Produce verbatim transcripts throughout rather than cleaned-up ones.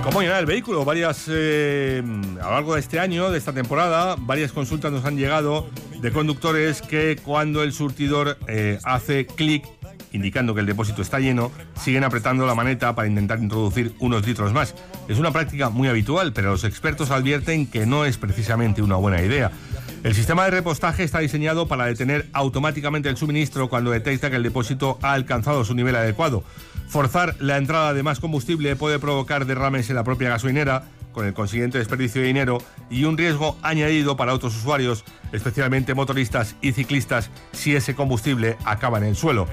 ¿Cómo llenar el vehículo? Varias, eh, a lo largo de este año, de esta temporada, varias consultas nos han llegado de conductores que cuando el surtidor eh, hace clic, indicando que el depósito está lleno, siguen apretando la maneta para intentar introducir unos litros más. Es una práctica muy habitual, pero los expertos advierten que no es precisamente una buena idea. El sistema de repostaje está diseñado para detener automáticamente el suministro cuando detecta que el depósito ha alcanzado su nivel adecuado. Forzar la entrada de más combustible puede provocar derrames en la propia gasolinera, con el consiguiente desperdicio de dinero y un riesgo añadido para otros usuarios, especialmente motoristas y ciclistas, si ese combustible acaba en el suelo.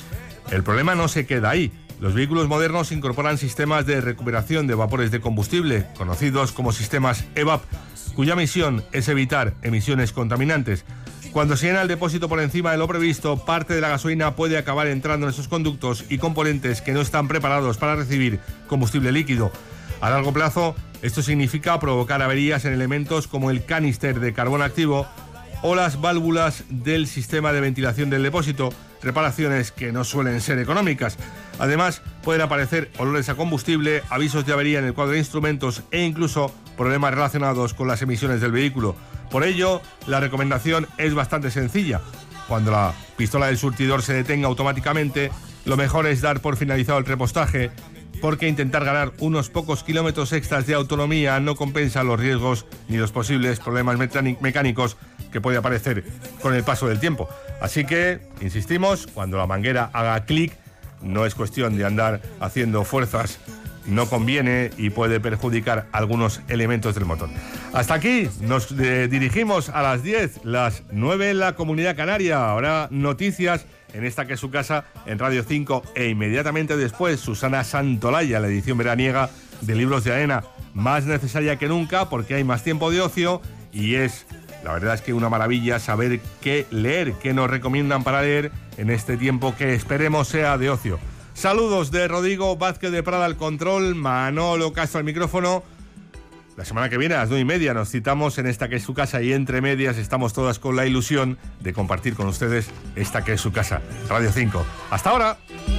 El problema no se queda ahí. Los vehículos modernos incorporan sistemas de recuperación de vapores de combustible, conocidos como sistemas E V A P, cuya misión es evitar emisiones contaminantes. Cuando se llena el depósito por encima de lo previsto, parte de la gasolina puede acabar entrando en esos conductos y componentes que no están preparados para recibir combustible líquido. A largo plazo, esto significa provocar averías en elementos como el canister de carbón activo o las válvulas del sistema de ventilación del depósito, reparaciones que no suelen ser económicas. Además, pueden aparecer olores a combustible, avisos de avería en el cuadro de instrumentos e incluso problemas relacionados con las emisiones del vehículo. Por ello, la recomendación es bastante sencilla. Cuando la pistola del surtidor se detenga automáticamente, lo mejor es dar por finalizado el repostaje, porque intentar ganar unos pocos kilómetros extras de autonomía no compensa los riesgos ni los posibles problemas mecánicos que puede aparecer con el paso del tiempo. Así que, insistimos, cuando la manguera haga clic, no es cuestión de andar haciendo fuerzas, no conviene y puede perjudicar algunos elementos del motor. Hasta aquí nos eh, dirigimos a las diez, las nueve en la Comunidad Canaria. Ahora noticias en esta que es su casa en Radio cinco e inmediatamente después Susana Santolaya, la edición veraniega de Libros de Arena, más necesaria que nunca porque hay más tiempo de ocio y es, la verdad es que una maravilla saber qué leer, qué nos recomiendan para leer en este tiempo que esperemos sea de ocio. Saludos de Rodrigo Vázquez de Prada al control, Manolo Castro al micrófono. La semana que viene a las nueve y media nos citamos en esta que es su casa y entre medias estamos todas con la ilusión de compartir con ustedes esta que es su casa, Radio cinco. ¡Hasta ahora!